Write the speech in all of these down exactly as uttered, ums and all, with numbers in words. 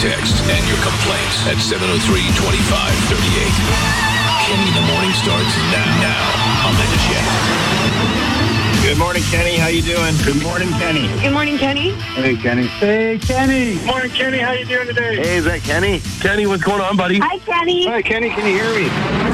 text and your complaints at seven oh three, two five three eight. Kenny in the Morning starts now, now on the Jet. Good morning, Kenny. How you doing? Good morning, Kenny. Good morning, Kenny. Hey, Kenny. Hey, Kenny. Good morning, Kenny. How you doing today? Hey, is that Kenny? Kenny, what's going on, buddy? Hi, Kenny. Hi, Kenny. Can you hear me?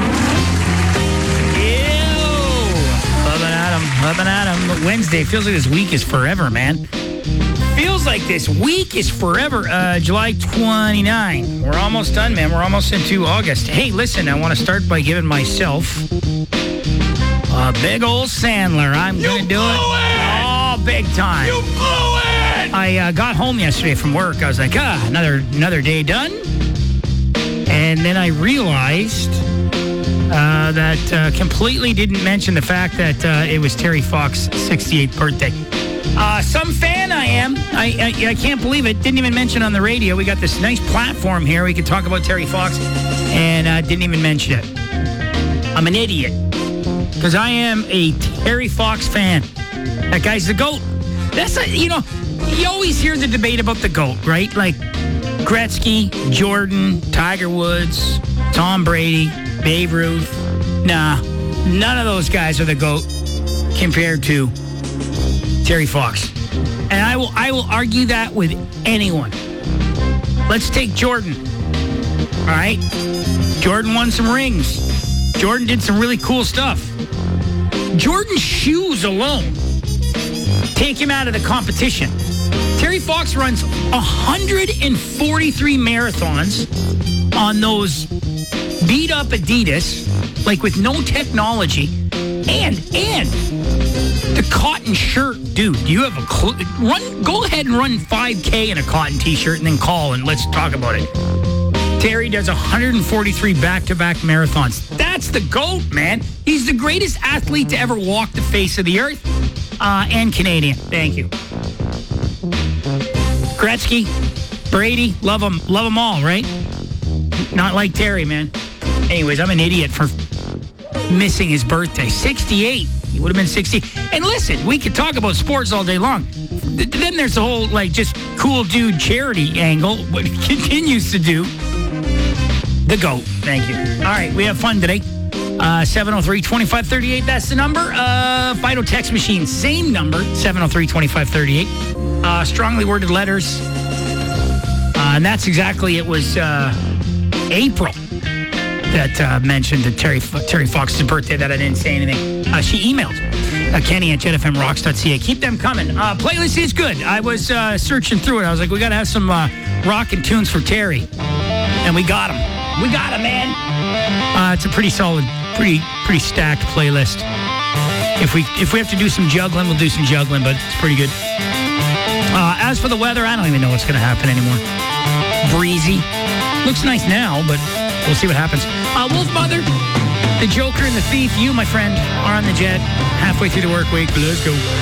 Ew. Loving Adam. Loving Adam. Wednesday. Feels like this week is forever, man. Feels like this week is forever. Uh, July twenty-ninth. We're almost done, man. We're almost into August. Hey, listen, I want to start by giving myself a big old Sandler. I'm going to do it. it. Oh, big time. You blew it! I uh, got home yesterday from work. I was like, ah, another another day done. And then I realized uh, that uh, completely didn't mention the fact that uh, it was Terry Fox's sixty-eighth birthday. Uh, some fan I am. I, I I can't believe it. Didn't even mention on the radio. We got this nice platform here. We could talk about Terry Fox, and uh, didn't even mention it. I'm an idiot because I am a Terry Fox fan. That guy's the GOAT. That's a, you know, you always hear the debate about the GOAT, right? Like Gretzky, Jordan, Tiger Woods, Tom Brady, Babe Ruth. Nah, none of those guys are the GOAT compared to Terry Fox. And I will I will argue that with anyone. Let's take Jordan. All right? Jordan won some rings. Jordan did some really cool stuff. Jordan's shoes alone take him out of the competition. Terry Fox runs one hundred forty-three marathons on those beat-up Adidas, like with no technology, and, and the cotton shirt. Dude, do you have a clue? Run, go ahead and run five K in a cotton T-shirt and then call and let's talk about it. Terry does one hundred forty-three back-to-back marathons. That's the GOAT, man. He's the greatest athlete to ever walk the face of the earth. Uh, and Canadian. Thank you. Gretzky, Brady, love them, love them all, right? Not like Terry, man. Anyways, I'm an idiot for missing his birthday. sixty-eight. He would have been sixty. And listen, we could talk about sports all day long. Then there's the whole, like, just cool dude charity angle, what he continues to do. The GOAT. Thank you. All right, we have fun today. Uh, seven oh three, two five three eight, that's the number. Uh, Fido text machine, same number, seven oh three, two five three eight. Uh, strongly worded letters. Uh, and that's exactly, it was uh, April that uh, mentioned that Terry Terry Fox's birthday that I didn't say anything. Uh, she emailed uh, Kenny at jet f m rocks dot c a. Keep them coming. Uh, playlist is good. I was uh, searching through it. I was like, we got to have some uh, rockin' tunes for Terry. And we got him. We got him, man. Uh, it's a pretty solid, pretty pretty stacked playlist. If we if we have to do some juggling, we'll do some juggling, but it's pretty good. Uh, as for the weather, I don't even know what's going to happen anymore. Breezy. Looks nice now, but we'll see what happens. Uh, Wolf Mother, the Joker and the Thief, you, my friend, are on the jet. Halfway through the work week. Let's go.